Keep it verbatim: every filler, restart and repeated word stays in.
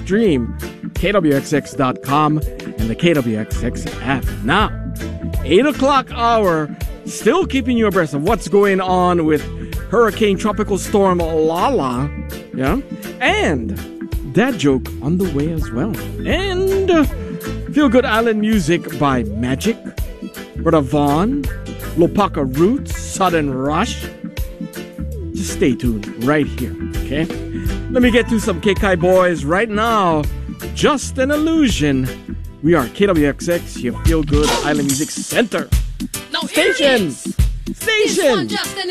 stream K W X X dot com and the K W X X app. Now, eight o'clock hour, still keeping you abreast of what's going on with Hurricane Tropical Storm Lala, yeah, and Dad Joke on the way as well. And uh, Feel Good Island music by Magic, Brother Vaughn, Lopaka Roots, Sudden Rush. Just stay tuned right here, okay? Let me get to some K K Boys right now. Just an Illusion. We are K W X X, your Feel Good Island Music Center. No, Station! Station! Just an